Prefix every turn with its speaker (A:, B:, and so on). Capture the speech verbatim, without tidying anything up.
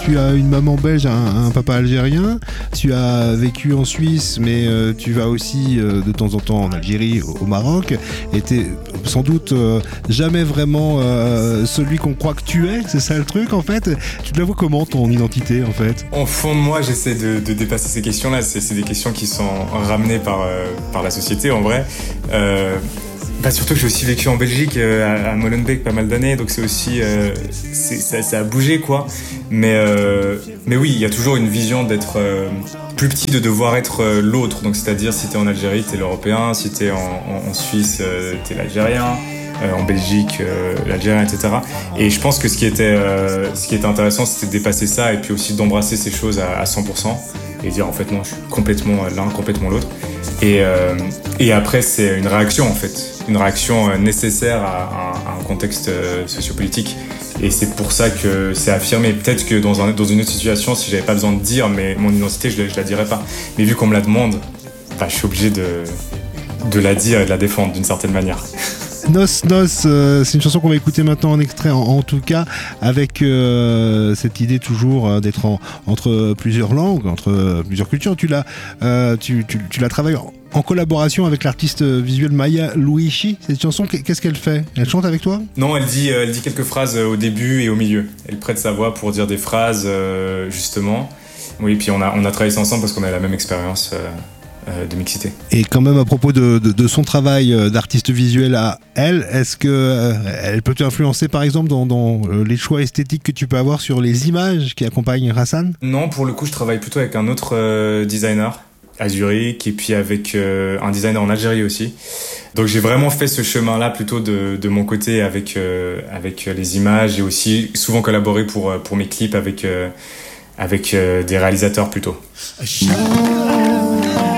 A: tu as une maman belge, un, un papa algérien. Tu as vécu en Suisse, mais euh, tu vas aussi euh, de temps en temps en Algérie, au, au Maroc. Et t'es sans doute euh, jamais vraiment euh, celui qu'on croit que tu es. C'est ça le truc en fait. Tu te la vois comment ton identité en fait?
B: Au fond de moi, j'essaie de, de dépasser ces questions-là. C'est, c'est des questions qui sont ramenées par, euh, par la société en vrai. Euh, Bah surtout que j'ai aussi vécu en Belgique, euh, à, à Molenbeek pas mal d'années, donc c'est aussi euh, c'est, ça, ça a bougé quoi. Mais euh, mais oui, il y a toujours une vision d'être euh, plus petit, de devoir être euh, l'autre. Donc c'est-à-dire si t'es en Algérie, t'es l'Européen, si t'es en, en, en Suisse, euh, t'es l'Algérien, euh, en Belgique, euh, l'Algérien, et cetera. Et je pense que ce qui était euh, ce qui était intéressant, c'était de dépasser ça et puis aussi d'embrasser ces choses à, à cent pour cent et dire en fait non, je suis complètement l'un, complètement l'autre. Et euh, et après c'est une réaction en fait. Une réaction nécessaire à, à un contexte sociopolitique. Et c'est pour ça que c'est affirmé. Peut-être que dans, un, dans une autre situation, si j'avais pas besoin de dire mais mon identité, je, je la dirais pas. Mais vu qu'on me la demande, bah, je suis obligé de, de la dire et de la défendre d'une certaine manière.
A: Nos Nos, euh, c'est une chanson qu'on va écouter maintenant en extrait, en, en tout cas, avec euh, cette idée toujours euh, d'être en, entre plusieurs langues, entre euh, plusieurs cultures. Tu l'as, euh, tu, tu, tu l'as travaillé en, en collaboration avec l'artiste visuel Maya Louichi. Cette chanson, qu'est-ce qu'elle fait? Elle chante avec toi?
B: Non, elle dit, elle dit quelques phrases au début et au milieu. Elle prête sa voix pour dire des phrases, euh, justement. Oui, puis on a, on a travaillé ça ensemble parce qu'on a la même expérience. Euh... de mixité.
A: Et quand même à propos de, de, de son travail d'artiste visuel à elle, est-ce que euh, elle peut t'influencer par exemple dans, dans euh, les choix esthétiques que tu peux avoir sur les images qui accompagnent Hassan?
B: Non, pour le coup je travaille plutôt avec un autre euh, designer à Zurich et puis avec euh, un designer en Algérie aussi. Donc j'ai vraiment fait ce chemin-là plutôt de, de mon côté avec, euh, avec les images et aussi souvent collaboré pour, pour mes clips avec, euh, avec euh, des réalisateurs plutôt.